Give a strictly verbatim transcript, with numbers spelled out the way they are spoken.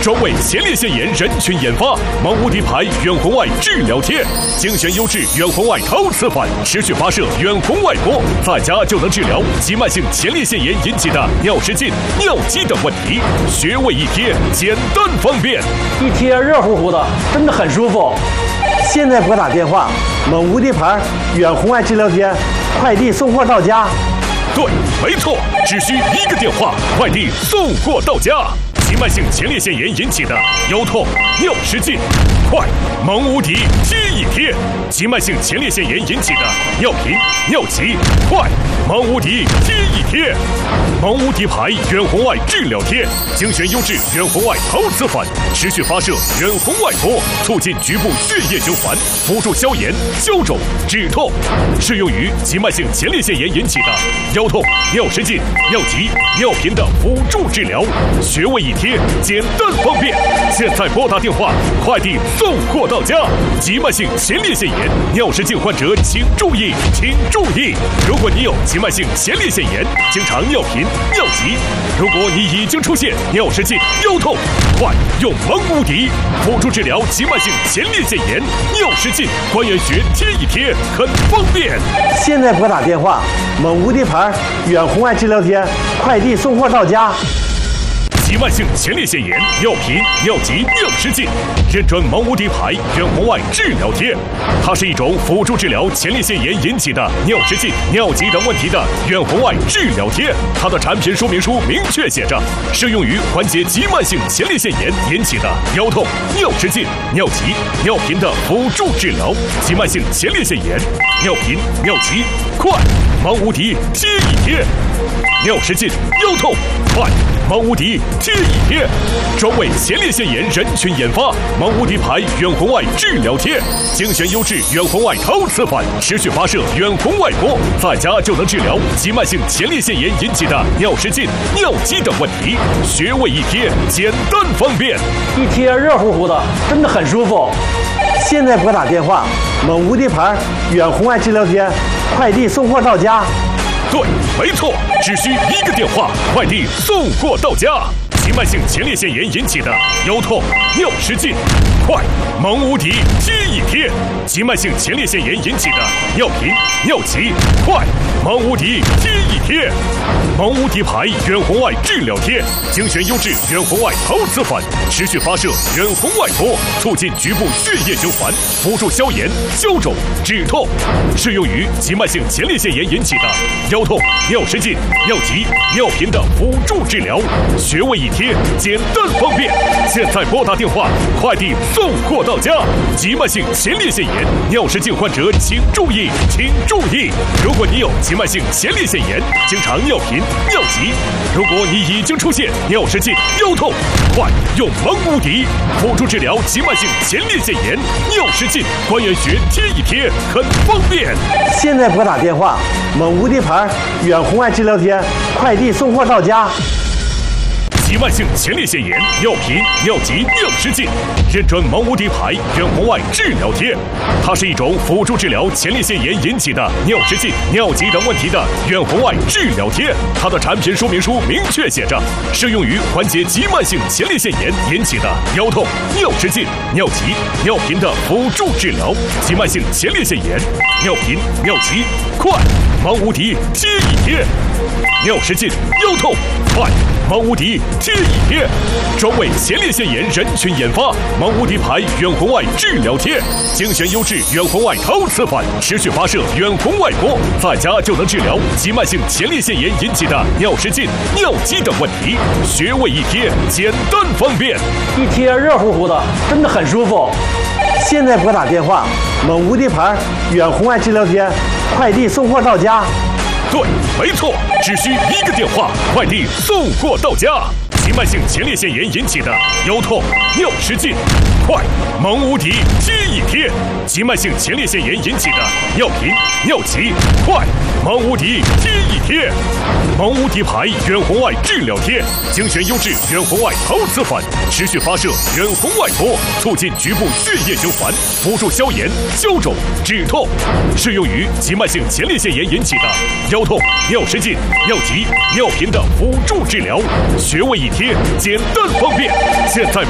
专为前列腺炎人群研发，蒙无敌牌远红外治疗贴，精选优质远红外陶瓷反，持续发射远红外波，在家就能治疗急慢性前列腺炎引起的尿失禁、尿急等问题，穴位一贴，简单方便， 一贴热乎乎的，真的很舒服。 现在拨打电话，蒙无敌牌远红外治疗贴，快递送货到家。 对，没错，只需一个电话，快递送货到家。急慢性前列腺炎引起的腰痛、尿失禁，快，蒙无敌贴一贴；急慢性前列腺炎引起的尿频、尿急，快，蒙无敌贴一贴。蒙无敌牌远红外治疗贴，精选优质远红外陶瓷反，持续发射远红外波，促进局部血液循环，辅助消炎、消肿、止痛，适用于急慢性前列腺炎引起的腰痛、尿失禁、尿急、尿频的辅助治疗，穴位一贴，简单方便。现在拨打电话，快递送货到家。急慢性前列腺炎、尿失禁患者请注意，请注意！如果你有急慢性前列腺炎，经常尿频、尿急，如果你已经出现尿失禁、腰痛，快用蒙无敌辅助治疗急慢性前列腺炎、尿失禁，关元穴贴一贴，很方便。 现在拨打电话，蒙无敌牌远红外治疗贴，快递送货到家。 急慢性前列腺炎、尿频、尿急、尿失禁，认准蒙无敌牌远红外治疗贴。它是一种辅助治疗前列腺炎引起的尿失禁、尿急等问题的远红外治疗贴。它的产品说明书明确写着，适用于缓解急慢性前列腺炎引起的腰痛、尿失禁、尿急、尿频的辅助治疗。急慢性前列腺炎、尿频、尿急，快，蒙无敌贴一贴；尿失禁、腰痛，快，蒙无敌贴一贴，专为前列腺炎人群研发，蒙无敌牌远红外治疗贴，精选优质远红外陶瓷反，持续发射远红外波，在家就能治疗急慢性前列腺炎引起的尿失禁、尿急等问题，穴位一贴，简单方便， 一贴热乎乎的，真的很舒服。 现在拨打电话，蒙无敌牌远红外治疗贴，快递送货到家。 对，没错，只需一个电话，快递送货到家。急慢性前列腺炎引起的腰痛、尿失禁，快，蒙无敌贴一贴；急慢性前列腺炎引起的尿频、尿急，快，蒙无敌贴一贴。蒙无敌牌远红外治疗贴，精选优质远红外陶瓷反，持续发射远红外波，促进局部血液循环，辅助消炎、消肿、止痛，适用于急慢性前列腺炎引起的腰痛、尿失禁、尿急、尿频的辅助治疗，穴位一贴，简单方便。现在拨打电话，快递送货到家。急慢性前列腺炎、尿失禁患者请注意，请注意！如果你有急慢性前列腺炎，经常尿频、尿急，如果你已经出现尿失禁、腰痛，快用蒙无敌辅助治疗急慢性前列腺炎、尿失禁，关元穴贴一贴，很方便。 现在拨打电话，蒙无敌牌远红外治疗贴，快递送货到家。 急慢性前列腺炎、尿频、尿急、尿失禁，认准蒙无敌牌远红外治疗贴。它是一种辅助治疗前列腺炎引起的尿失禁、尿急等问题的远红外治疗贴。它的产品说明书明确写着，适用于缓解急慢性前列腺炎引起的腰痛、尿失禁、尿急、尿频的辅助治疗。急慢性前列腺炎、尿频、尿急，快，蒙无敌贴一贴；尿失禁、腰痛，快，蒙无敌贴一贴，专为前列腺炎人群研发，蒙无敌牌远红外治疗贴，精选优质远红外陶瓷反，持续发射远红外波，在家就能治疗急慢性前列腺炎引起的尿失禁、尿急等问题，穴位一贴，简单方便， 一贴热乎乎的，真的很舒服。 现在拨打电话，蒙无敌牌远红外治疗贴，快递送货到家。 对，没错，只需一个电话，快递送货到家。急慢性前列腺炎引起的腰痛、尿失禁，快，蒙无敌贴一贴；急慢性前列腺炎引起的尿频、尿急，快，蒙无敌贴一贴。蒙无敌牌远红外治疗贴，精选优质远红外陶瓷反，持续发射远红外波，促进局部血液循环，辅助消炎、消肿、止痛，适用于急慢性前列腺炎引起的腰痛、尿失禁、尿急、尿频的辅助治疗，穴位一贴，简单方便。现在